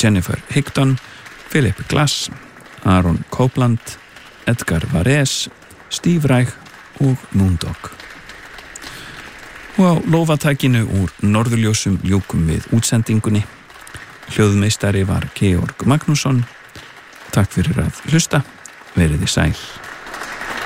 Jennifer Higdon, Philip Glass, Aaron Copland, Edgar Varese, Steve Reich og Moondog. Og á lófatækinu úr Norðurljósum ljúkum við útsendingunni. Hljóðmeistari var Georg Magnússon. Takk fyrir að hlusta. Verið þið sæl.